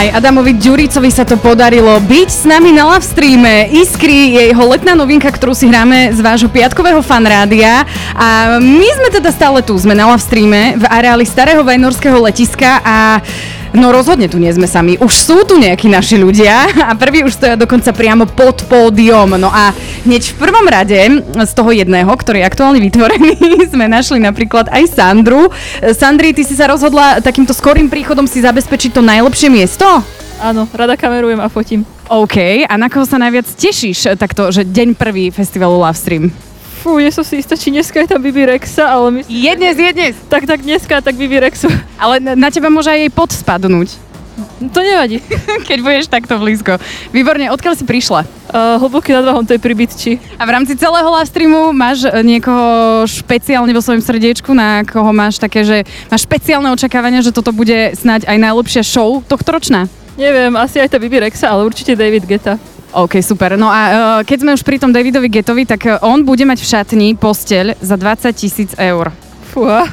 Aj Adamovi Ďuricovi sa to podarilo byť s nami na live streame. Iskry je jeho letná novinka, ktorú si hráme z vášho piatkového fanrádia. A my sme teda stále tu, sme na live streame v areáli starého vajnorského letiska a no rozhodne tu nie sme sami. Už sú tu nejakí naši ľudia a prví už stoja dokonca priamo pod pódium. No a hneď v prvom rade z toho jedného, ktorý je aktuálne vytvorený, sme našli napríklad aj Sandru. Sandri, ty si sa rozhodla takýmto skorým príchodom si zabezpečiť to najlepšie miesto? Áno, rada kamerujem a fotím. OK, a na koho sa najviac tešíš takto, že deň prvý festivalu Livestream? Fú, nie som si istá, či dneska je tam Bibi Rexa, ale myslím... Je dnes. Tak dneska, tak Bibi Rexu. Ale na teba môže aj jej pod spadnúť. To nevadí. Keď budeš takto blízko. Výborne, odkiaľ si prišla? Hlboký nad Váhom, to je pri Bytči. A v rámci celého live streamu máš niekoho špeciálne vo svojom srdiečku, na koho máš také, že máš špeciálne očakávania, že toto bude snáď aj najlepšia show tohtoročná? Neviem, asi aj tá Bibi Rexa, ale určite David Guetta. OK, super. No a keď sme už pri tom Davidovi Guettovi, tak on bude mať v šatni posteľ za 20 000 eur. Fúha.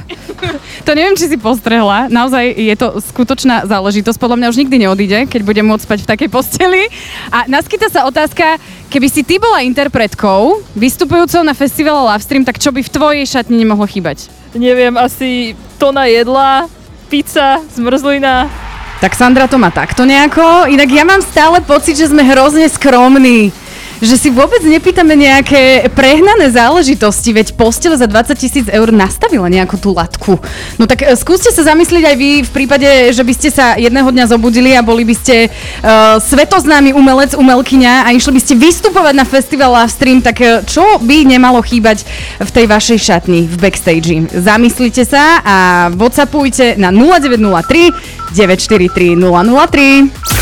To neviem, či si postrehla. Naozaj je to skutočná záležitosť. Podľa mňa už nikdy neodíde, keď bude môcť spať v takej posteli. A naskyta sa otázka, keby si ty bola interpretkou, vystupujúcou na festivale Livestream, tak čo by v tvojej šatni nemohlo chýbať? Neviem, asi tona jedla, pizza, zmrzlina. Tak Sandra to má takto nejako. Inak ja mám stále pocit, že sme hrozne skromní. Že si vôbec nepýtame nejaké prehnané záležitosti, veď posteľ za 20 000 eur nastavila nejakú tú latku. No tak skúste sa zamyslieť aj vy v prípade, že by ste sa jedného dňa zobudili a boli by ste svetoznámy umelec, umelkyňa a išli by ste vystupovať na festival Livestream, tak čo by nemalo chýbať v tej vašej šatni, v backstage? Zamyslite sa a whatsappujte na 0903 943 003.